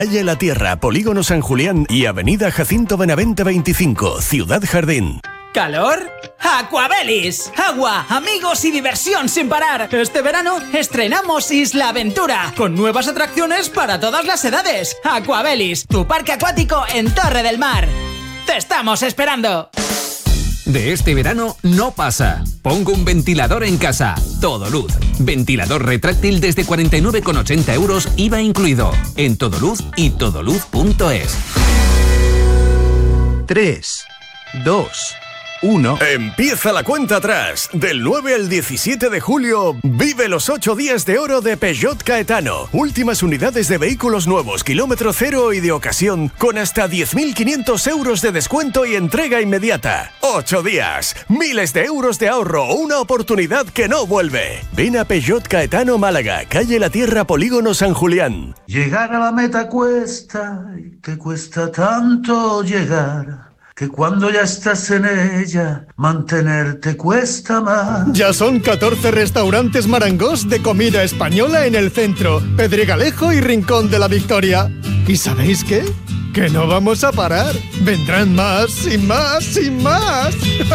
Calle La Tierra, Polígono San Julián y Avenida Jacinto Benavente 25, Ciudad Jardín. ¿Calor? ¡Aquabelis! Agua, amigos y diversión sin parar. Este verano estrenamos Isla Aventura, con nuevas atracciones para todas las edades. Aquabelis, tu parque acuático en Torre del Mar. ¡Te estamos esperando! De este verano no pasa. Pongo un ventilador en casa. Todoluz. Ventilador retráctil desde 49,80 euros, IVA incluido. En Todoluz y todoluz.es. 3, 2, 1. Empieza la cuenta atrás. Del 9 al 17 de julio, vive los 8 días de oro de Peugeot Caetano. Últimas unidades de vehículos nuevos, kilómetro cero y de ocasión, con hasta 10.500 euros de descuento y entrega inmediata. 8 días, miles de euros de ahorro, una oportunidad que no vuelve. Ven a Peugeot Caetano Málaga, calle La Tierra, Polígono San Julián. Llegar a la meta cuesta, y te cuesta tanto llegar, que cuando ya estás en ella, mantenerte cuesta más. Ya son 14 restaurantes Marangos de comida española en el centro, Pedregalejo y Rincón de la Victoria. ¿Y sabéis qué? Que no vamos a parar. Vendrán más y más y más.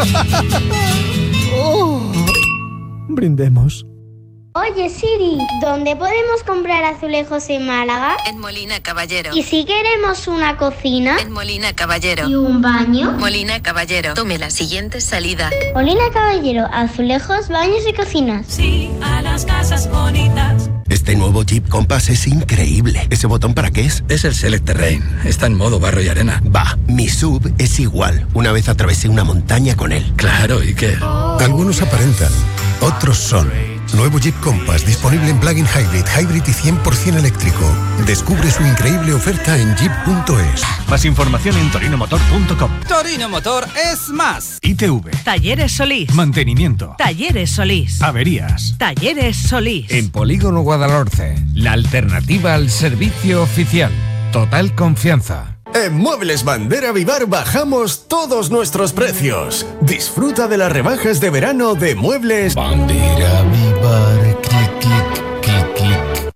Oh. Brindemos. Oye Siri, ¿dónde podemos comprar azulejos en Málaga? En Molina Caballero. ¿Y si queremos una cocina? En Molina Caballero. ¿Y un baño? Molina Caballero. Tome la siguiente salida. Molina Caballero, azulejos, baños y cocinas. Sí, a las casas bonitas. Este nuevo Jeep Compass es increíble. ¿Ese botón para qué es? Es el Select Terrain. Está en modo barro y arena. Va, mi SUV es igual. Una vez atravesé una montaña con él. Claro, ¿y qué? Algunos aparentan, otros son. Nuevo Jeep Compass, disponible en plug-in hybrid y 100% eléctrico. Descubre su increíble oferta en jeep.es. Más información en torinomotor.com. Torino Motor es más. ITV. Talleres Solís. Mantenimiento. Talleres Solís. Averías. Talleres Solís. En Polígono Guadalhorce, la alternativa al servicio oficial. Total confianza. En Muebles Bandera Vivar bajamos todos nuestros precios. Disfruta de las rebajas de verano de Muebles Bandera Vivar, clic, clic, clic, clic.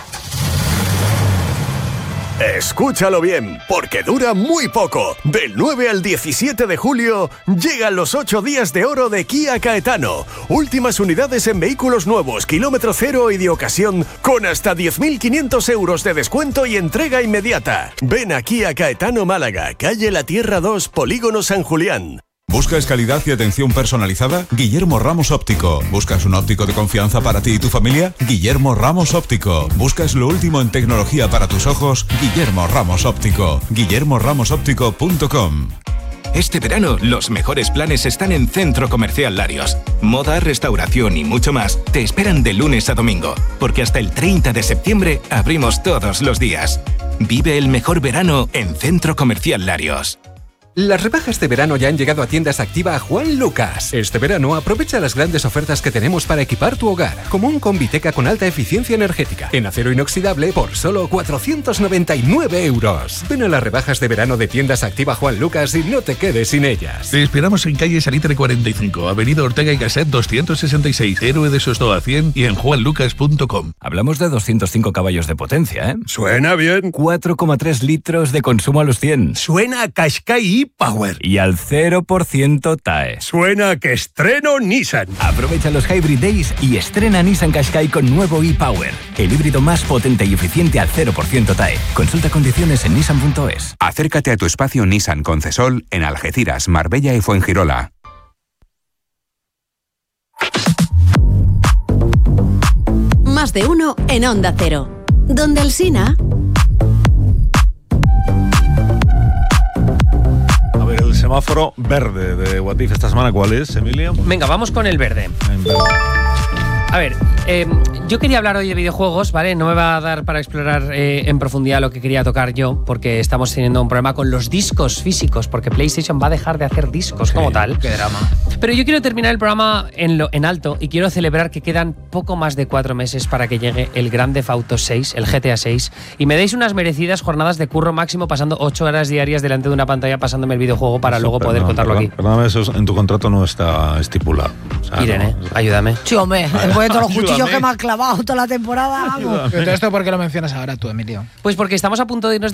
Escúchalo bien, porque dura muy poco. Del 9 al 17 de julio llegan los 8 días de oro de Kia Caetano. Últimas unidades en vehículos nuevos, kilómetro cero y de ocasión, con hasta 10.500 euros de descuento y entrega inmediata. Ven aquí a Caetano Málaga, calle La Tierra 2, Polígono San Julián. ¿Buscas calidad y atención personalizada? Guillermo Ramos Óptico. ¿Buscas un óptico de confianza para ti y tu familia? Guillermo Ramos Óptico. ¿Buscas lo último en tecnología para tus ojos? Guillermo Ramos Óptico. guillermoramosoptico.com. Este verano, los mejores planes están en Centro Comercial Larios. Moda, restauración y mucho más te esperan de lunes a domingo, porque hasta el 30 de septiembre abrimos todos los días. Vive el mejor verano en Centro Comercial Larios. Las rebajas de verano ya han llegado a Tiendas Activa Juan Lucas. Este verano aprovecha las grandes ofertas que tenemos para equipar tu hogar, como un Combiteca con alta eficiencia energética, en acero inoxidable por solo 499 euros. Ven a las rebajas de verano de Tiendas Activa Juan Lucas y no te quedes sin ellas. Te esperamos en calle Salitre 45, avenida Ortega y Gasset 266, Héroe de Sostoa 100 y en juanlucas.com. Hablamos de 205 caballos de potencia, ¿eh? Suena bien. 4,3 litros de consumo a los 100. Suena a Qashqai Power. Y al 0% TAE. Suena que estreno Nissan. Aprovecha los Hybrid Days y estrena Nissan Qashqai con nuevo e-Power. El híbrido más potente y eficiente al 0% TAE. Consulta condiciones en nissan.es. Acércate a tu espacio Nissan Concesol en Algeciras, Marbella y Fuengirola. Más de uno en Onda Cero. Donde Alsina... El semáforo verde de What If esta semana, ¿cuál es, Emilio? Venga, vamos con el verde. A ver, yo quería hablar hoy de videojuegos, ¿vale? No me va a dar para explorar en profundidad lo que quería tocar yo, porque estamos teniendo un problema con los discos físicos, porque PlayStation va a dejar de hacer discos como tal. Qué drama. Pero yo quiero terminar el programa en alto y quiero celebrar que quedan poco más de 4 meses para que llegue el Grand Theft Auto 6, el GTA 6, y me deis unas merecidas jornadas de curro máximo pasando 8 horas diarias delante de una pantalla pasándome el videojuego para luego contarlo aquí. Perdóname, eso en tu contrato no está estipulado. O sea, Irene, ayúdame. Sí, hombre, Después de todos los cuchillos que me has clavado toda la temporada, vamos. Pero todo esto, ¿por qué lo mencionas ahora tú, Emilio? Pues porque estamos a punto de irnos